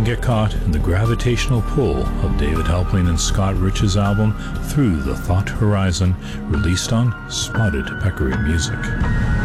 get caught in the gravitational pull of David Helpling and Scott Rich's album Through the Thought Horizon, released on Spotted Peccary Music.